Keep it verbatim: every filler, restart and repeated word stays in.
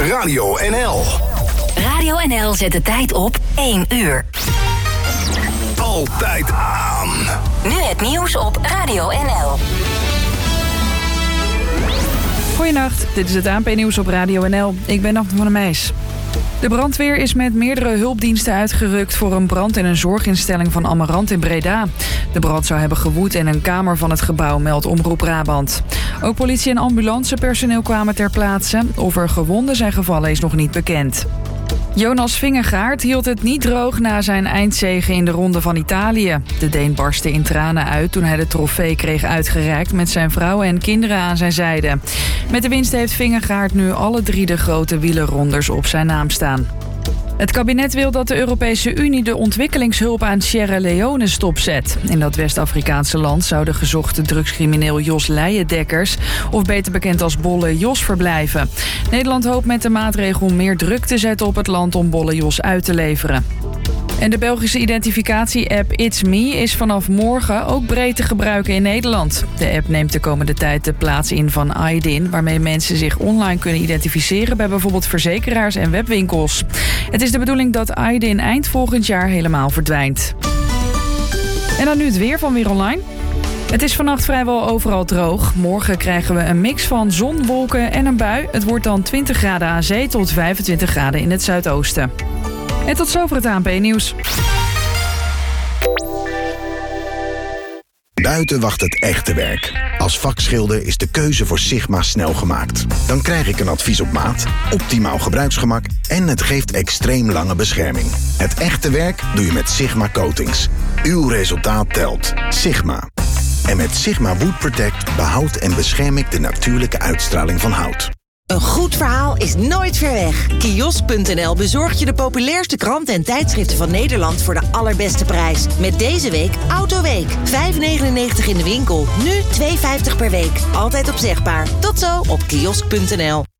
Radio N L. Radio N L zet de tijd op één uur. Altijd aan. Nu het nieuws op Radio N L. Goedenacht, dit is het A N P-nieuws op Radio N L. Ik ben Daphne van der Meijs. De brandweer is met meerdere hulpdiensten uitgerukt voor een brand in een zorginstelling van Amarant in Breda. De brand zou hebben gewoed in een kamer van het gebouw, meldt Omroep Brabant. Ook politie en ambulancepersoneel kwamen ter plaatse. Of er gewonden zijn gevallen is nog niet bekend. Jonas Vingegaard hield het niet droog na zijn eindzege in de Ronde van Italië. De Deen barstte in tranen uit toen hij de trofee kreeg uitgereikt met zijn vrouw en kinderen aan zijn zijde. Met de winst heeft Vingegaard nu alle drie de grote wielerronders op zijn naam staan. Het kabinet wil dat de Europese Unie de ontwikkelingshulp aan Sierra Leone stopzet. In dat West-Afrikaanse land zou de gezochte drugscrimineel Jos Leijendekkers, of beter bekend als Bolle Jos, verblijven. Nederland hoopt met de maatregel meer druk te zetten op het land om Bolle Jos uit te leveren. En de Belgische identificatie-app It's Me is vanaf morgen ook breed te gebruiken in Nederland. De app neemt de komende tijd de plaats in van I D I N... waarmee mensen zich online kunnen identificeren bij bijvoorbeeld verzekeraars en webwinkels. Het is de bedoeling dat I D I N eind volgend jaar helemaal verdwijnt. En dan nu het weer van Weer Online. Het is vannacht vrijwel overal droog. Morgen krijgen we een mix van zon, wolken en een bui. Het wordt dan twintig graden aan zee tot vijfentwintig graden in het zuidoosten. En tot zover het A N P-nieuws. Buiten wacht het echte werk. Als vakschilder is de keuze voor Sigma snel gemaakt. Dan krijg ik een advies op maat, optimaal gebruiksgemak en het geeft extreem lange bescherming. Het echte werk doe je met Sigma Coatings. Uw resultaat telt. Sigma. En met Sigma Wood Protect behoud en bescherm ik de natuurlijke uitstraling van hout. Een goed verhaal is nooit ver weg. Kiosk punt n l bezorgt je de populairste kranten en tijdschriften van Nederland voor de allerbeste prijs. Met deze week Autoweek. vijf negenennegentig in de winkel. Nu twee vijftig per week. Altijd opzegbaar. Tot zo op kiosk punt n l.